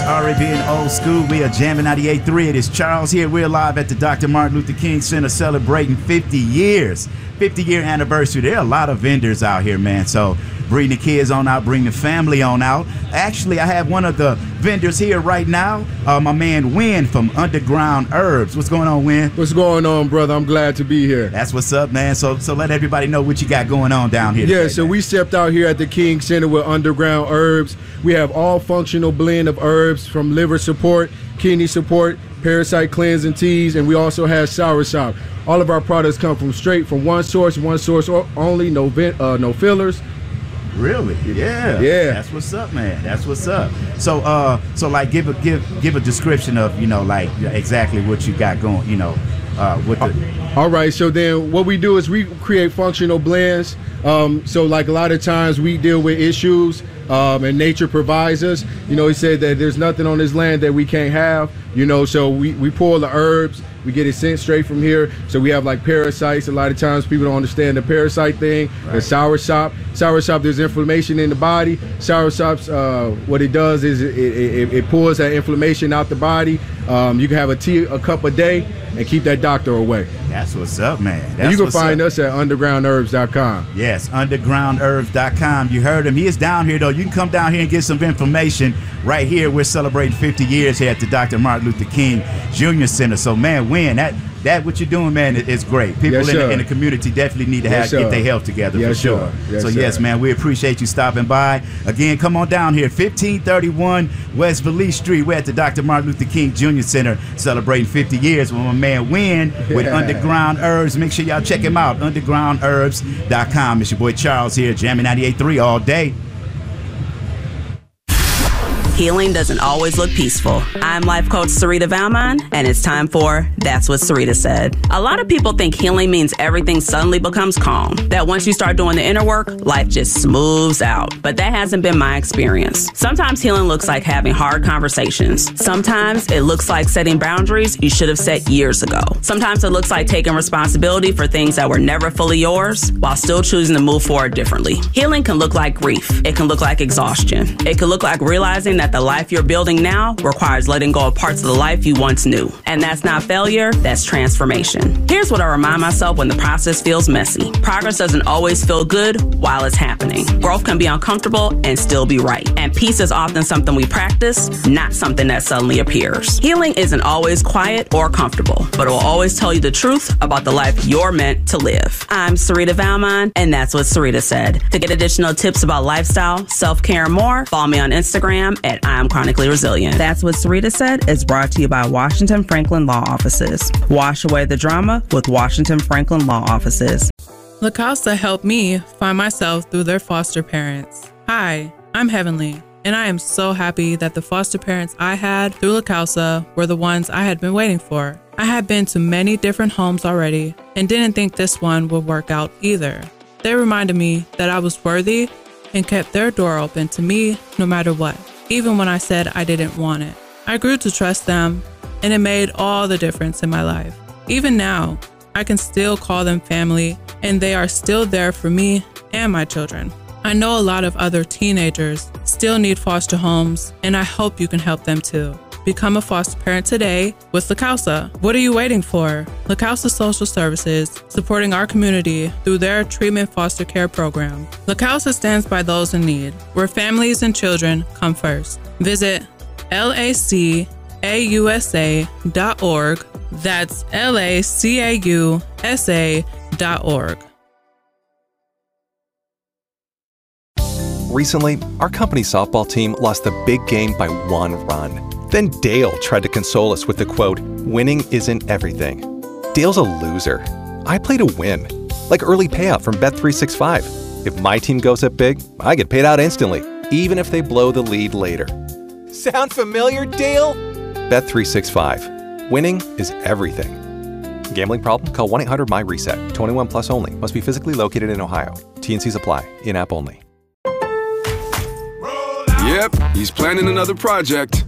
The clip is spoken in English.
already being old school. We are jamming 98.3. It is Charles here. We're live at the Dr. Martin Luther King Center celebrating 50 years. 50-year anniversary. There are a lot of vendors out here, man. So bring the kids on out, bring the family on out. Actually, I have one of the vendors here right now, my man Win from Underground Herbs. What's going on, Win? What's going on, brother? I'm glad to be here. That's what's up, man. So let everybody know what you got going on down here today, so man. we stepped out here at the King Center with Underground Herbs. We have all functional blend of herbs from liver support, kidney support, parasite cleansing teas, and we also have soursop. All of our products come from straight from one source only, no fillers. Really? Yeah. That's what's up, man. That's what's up. So like give a description of, you know, like exactly what you got going, you know, with the. All right. So then what we do is we create functional blends. So like a lot of times we deal with issues, and nature provides us. You know, he said that there's nothing on this land that we can't have. You know, so we pull the herbs. We get it sent straight from here. So we have like parasites. A lot of times people don't understand the parasite thing. Right. The soursop. Soursop, there's inflammation in the body. Soursop's, what it does is it pulls that inflammation out the body. You can have a cup a day and keep that doctor away. That's what's up, man. And you can find us at undergroundherbs.com. Yes, undergroundherbs.com. You heard him. He is down here, though. You can come down here and get some information right here. We're celebrating 50 years here at the Dr. Martin Luther King Jr. Center. So, man, Win, that what you're doing, man, is great. People in the community definitely need to get their health together for sure. Yes, man, we appreciate you stopping by. Again, come on down here, 1531 West Valise Street. We're at the Dr. Martin Luther King Jr. Center celebrating 50 years with my man Win with Underground Herbs. Make sure y'all check him out, undergroundherbs.com. It's your boy Charles here, jamming 98.3 all day. Healing doesn't always look peaceful. I'm life coach Sarita Valmon, and it's time for That's What Sarita Said. A lot of people think healing means everything suddenly becomes calm, that once you start doing the inner work, life just smooths out. But that hasn't been my experience. Sometimes healing looks like having hard conversations. Sometimes it looks like setting boundaries you should have set years ago. Sometimes it looks like taking responsibility for things that were never fully yours while still choosing to move forward differently. Healing can look like grief. It can look like exhaustion. It can look like realizing that the life you're building now requires letting go of parts of the life you once knew. And that's not failure, that's transformation. Here's what I remind myself when the process feels messy. Progress doesn't always feel good while it's happening. Growth can be uncomfortable and still be right. And peace is often something we practice, not something that suddenly appears. Healing isn't always quiet or comfortable, but it will always tell you the truth about the life you're meant to live. I'm Sarita Valmon, and that's what Sarita said. To get additional tips about lifestyle, self-care, and more, follow me on Instagram at I'm Chronically Resilient. That's What Sarita Said is brought to you by Washington Franklin Law Offices. Wash away the drama with Washington Franklin Law Offices. La Causa helped me find myself through their foster parents. Hi, I'm Heavenly, and I am so happy that the foster parents I had through La Causa were the ones I had been waiting for. I had been to many different homes already and didn't think this one would work out either. They reminded me that I was worthy and kept their door open to me no matter what, even when I said I didn't want it. I grew to trust them, and it made all the difference in my life. Even now, I can still call them family, and they are still there for me and my children. I know a lot of other teenagers still need foster homes, and I hope you can help them too. Become a foster parent today with La Causa. What are you waiting for? La Causa Social Services, supporting our community through their treatment foster care program. La Causa stands by those in need, where families and children come first. Visit lacausa.org. That's lacausa.org. Recently, our company's softball team lost the big game by 1 run. Then Dale tried to console us with the quote, "Winning isn't everything." Dale's a loser. I play to win, like early payout from Bet365. If my team goes up big, I get paid out instantly, even if they blow the lead later. Sound familiar, Dale? Bet365. Winning is everything. Gambling problem? Call 1-800-MY-RESET. 21 plus only. Must be physically located in Ohio. T&Cs apply. In-app only. Yep, he's planning another project.